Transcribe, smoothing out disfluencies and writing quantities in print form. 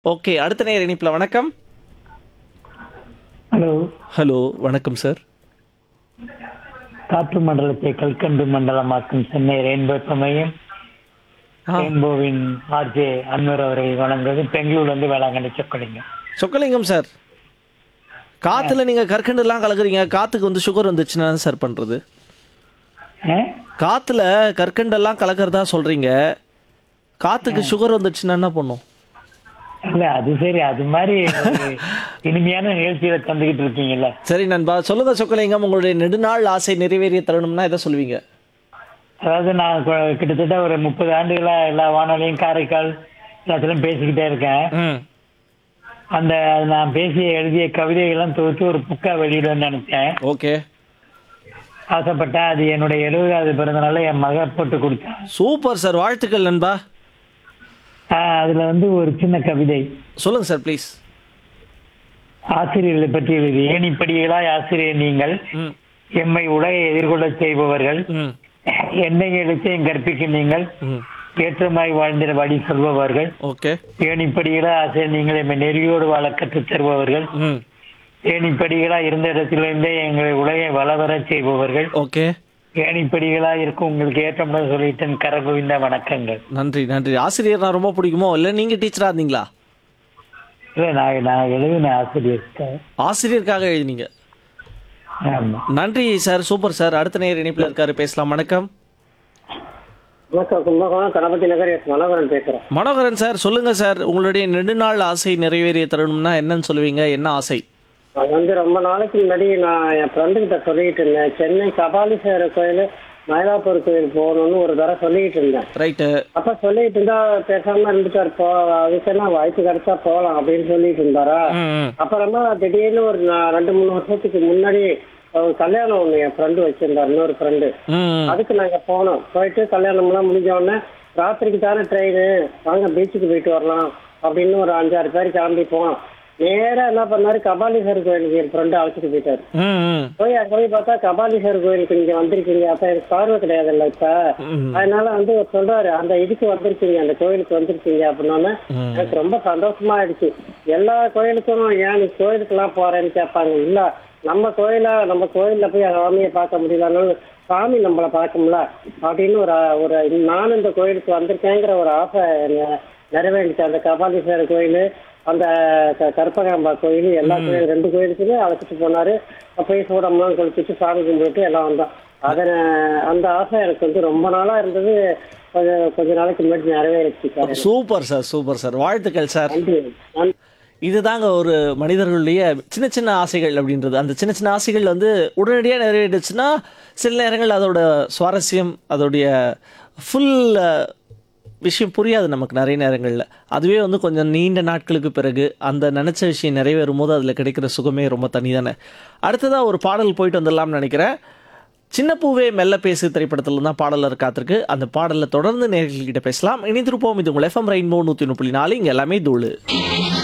Okay. அடுத்த நேயர் இணைப்புல வணக்கம். ஹலோ. ஹலோ. வணக்கம் சார். காற்று மண்டலத்தை கல்கண்டு மண்டலமாக்கும் சென்னை ரெயின்போ சமயம் ஆ. ரெயின்போவின் ஆர்ஜே அன்வர் அவர்கள் வழங்குவது பெங்களூர்ல இருந்து வேளாங்கண்ணி சொக்கலிங்க. சொக்கலிங்கம் சார். காத்துல நீங்க கற்கண்டுலாம் கலக்குறீங்க. காத்துக்கு வந்து சுகர் வந்துச்சுன்னா என்ன சார் பண்றது? காத்துல கற்கண்டெல்லாம் கலக்கிறதா சொல்றீங்க. காத்துக்கு சுகர் வந்துச்சுன்னா என்ன பண்ணும்? இல்ல அது சரி, அது மாதிரி ஒரு இனிமையான நிகழ்ச்சியில தந்துகிட்டு இருக்கீங்கல்ல. சரி நண்பா, சொல்லுங்க சொக்கலிங்கம், உங்களுடைய நெடுநாள் ஆசை நிறைவேறிய தருணம்னா எதை சொல்லுவீங்க? அதாவது நான் கிட்டத்தட்ட ஒரு 30 ஆண்டுகளா எல்லா வானொலியும் காரைக்கால் எல்லாத்திலும் பேசிக்கிட்டே இருக்கேன். ம். அந்த நான் பேசிய எழுதிய கவிதைகள்லாம் தொகுத்து ஒரு புக்கா வெளியிடுவேன்னு நினைச்சேன். ஓகே. ஆசைப்பட்டேன். அது என்னுடைய 70வது பிறந்தநாள என் மக போட்டு கொடுத்தேன். சூப்பர் சார், வாழ்த்துக்கள் நண்பா. அதுல வந்து ஒரு சின்ன கவிதை. சொல்லுங்க சார் ப்ளீஸ். ஆசிரியர்களை பற்றி எழுதி, ஏணிப்படிகளாய் ஆசிரியர் நீங்கள், ம். எம்மை உலகை எதிர்கொள்ள செய்பவர்கள், ம். என்னை எழுத்தையும் கற்பிக்கும் நீங்கள், ம். ஏற்றமாய் வாழ்ந்திட வழி சொல்பவர்கள், ஓகே. ஏணிப்படிகளாய் ஆசிரியர் நீங்கள் எம்மை நெறியோடு வாழ கற்றுத் தருபவர்கள், ம். ஏணிப்படிகளாய் இருந்த இடத்திலிருந்தே எங்களை உலகை வளவரச் செய்பவர்கள், ஓகே. ஏணிப்படிகளாய் இருக்கும் உங்களுக்கு ஏற்றமுடன் சொல்லிட்டேன். கரகுவிந்த வணக்கங்கள். நன்றி நன்றி. ஆசிரியர் நான் ரொம்ப பிடிக்குமோ, இல்லை நீங்க டீச்சரா இருந்தீங்களா? இல்ல நான் எழுதின ஆசிரியர். ஆசிரியருக்காக எழுதினீங்க. ஆமா. நன்றி சார், சூப்பர் சார். அடுத்த நேயர் இணைப்பில் இருக்காரு, பேசலாம். வணக்கம். வணக்கம், கும்பகோணம் கணபதி நகர் எஸ் மனோகரன் பேசுறேன். மனோகரன் சார், சொல்லுங்க சார். உங்களுடைய நெடுநாள் ஆசை நிறைவேறிய தருணம்னா என்னன்னு சொல்லுவீங்க? என்ன ஆசை? அது வந்து ரொம்ப நாளைக்கு முன்னாடி நான் என் ஃப்ரெண்டு கிட்ட சொல்லிக்கிட்டு இருந்தேன். சென்னை கபாலீஸ்வரர் கோயில், மயிலாப்பூர் கோயில் போகணும்னு ஒரு தடவை சொல்லிக்கிட்டு இருந்தேன். ரைட்டு. அப்ப சொல்லிட்டு இருந்தா பேசாம இருந்துட்டாரு. அதுக்குன்னா வாய்ப்பு கிடைச்சா போகலாம் அப்படின்னு சொல்லிட்டு இருந்தாரா. ம். அப்புறமா திடீர்னு ஒரு 2-3 வருஷத்துக்கு முன்னாடி ஒரு கல்யாணம் ஒண்ணு என் ஃப்ரெண்டு வச்சிருந்தார், இன்னொரு ஃப்ரெண்டு. ம். அதுக்கு நாங்க போனோம். போயிட்டு கல்யாணம்லாம் முடிஞ்ச உடனே ராத்திரிக்கு தானே ட்ரெயின், வாங்க பீச்சுக்கு போயிட்டு வரலாம் அப்படின்னு ஒரு 5-6 பேர் கிளம்பி போனோம். நேரா என்ன பண்ணாரு, கபாலீஸ்வரர் கோயிலுக்கு என் ஃப்ரெண்டு அழைச்சிட்டு போயிட்டாரு. ம். போய் அங்க போய் பார்த்தா கபாலீஸ்வரர் கோயிலுக்கு நீங்க வந்திருக்கீங்க, அப்ப எனக்கு பார்வை கிடையாதுல்ல இப்ப, ம். அதனால வந்து அவர் சொல்றாரு அந்த இதுக்கு வந்திருக்கீங்க, அந்த கோயிலுக்கு வந்திருக்கீங்க அப்படின்னோடனே ம். எனக்கு ரொம்ப சந்தோஷமா ஆயிடுச்சு. எல்லா கோயிலுக்கும் ஏன் நீ கோயிலுக்கு எல்லாம் போறேன்னு கேட்பாங்க. இல்ல நம்ம கோயில்ல போய் சாமியை பார்க்க முடியலனாலும் சாமி நம்மளை பார்க்கும்ல அப்படின்னு ஒரு நானும் இந்த கோயிலுக்கு வந்திருக்கேங்கிற ஒரு ஆசை நிறைவேறிச்சு. அந்த கபாலீஸ்வரர் கோயில், அந்த கற்பகாம்பா கோயில், எல்லா கோயில் 2 கோயிலுக்குமே அழைச்சிட்டு போனாரு. போய் சூடம்லாம் குளிச்சுட்டு சாமி கும்பிட்டு எல்லாம் வந்தோம். அந்த ஆசை எனக்கு வந்து ரொம்ப நாளா இருந்தது. கொஞ்ச நாளைக்கு முன்னாடி நிறைவேறிச்சு. Super sir, super sir. வாழ்த்துக்கள் சார். நன்றி. இதுதாங்க ஒரு மனிதர்களுடைய சின்ன சின்ன ஆசைகள் அப்படின்றது. அந்த சின்ன சின்ன ஆசைகள் வந்து உடனடியாக நிறைவேறிடுச்சுன்னா சில நேரங்கள் அதோட சுவாரஸ்யம், அதோடைய ஃபுல் விஷயம் புரியாது நமக்கு நிறைய நேரங்களில். அதுவே வந்து கொஞ்சம் நீண்ட நாட்களுக்கு பிறகு அந்த நினச்ச விஷயம் நிறைவேறும் போது அதில் கிடைக்கிற சுகமே ரொம்ப தனி தானே. அடுத்ததாக ஒரு பாடல் போயிட்டு வந்துடலாம்னு நினைக்கிறேன். சின்ன பூவே மெல்ல பேசு திரைப்படத்தில் தான் பாடலர் காத்திருக்கு. அந்த பாடலில் தொடர்ந்து நேயர்கள்கிட்ட பேசலாம். இணைந்திருப்போம். இது உங்கள் FM ரெயின்போ 103.4. இங்கே எல்லாமே தூளு.